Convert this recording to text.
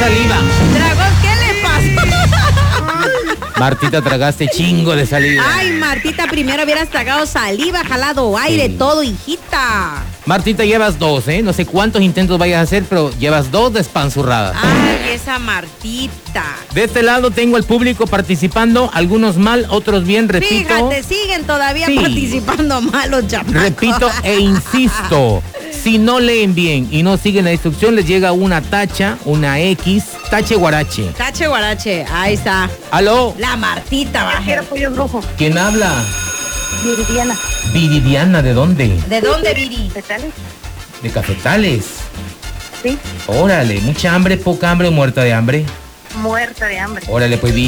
saliva. Dragón, ¿qué le pasa? Martita, tragaste chingo de saliva. Ay, Martita, primero hubieras tragado saliva, jalado aire, todo, hijita. Martita, llevas 2, ¿eh? No sé cuántos intentos vayas a hacer, pero llevas 2 despanzurradas. Ay, esa Martita. De este lado tengo al público participando, algunos mal, otros bien, repito. Fíjate, siguen todavía Sí. participando mal los chamacos. Repito e insisto, si no leen bien y no siguen la instrucción, les llega una tacha, una X, tache guarache. Tache guarache, ahí está. ¿Aló? La Martita, baje. Quiero pollo brujo. ¿Quién habla? Viridiana. Viridiana, ¿de dónde? ¿De dónde, Viri? ¿Petales? De Cafetales. Sí. Órale, mucha hambre, poca hambre o muerta de hambre. Muerta de hambre. Órale, pues